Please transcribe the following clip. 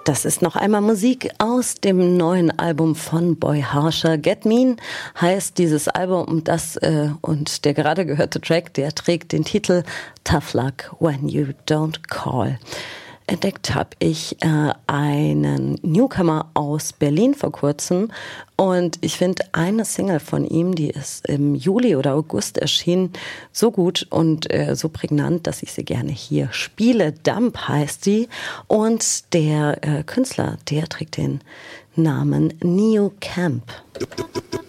Das ist noch einmal Musik aus dem neuen Album von Boy Harsher. Get Mean heißt dieses Album und der gerade gehörte Track, der trägt den Titel Tough Luck When You Don't Call. Entdeckt habe ich einen Newcomer aus Berlin vor kurzem und ich finde eine Single von ihm, die ist im Juli oder August erschienen, so gut und so prägnant, dass ich sie gerne hier spiele. Dump heißt sie und der Künstler, der trägt den Namen Neo Camp.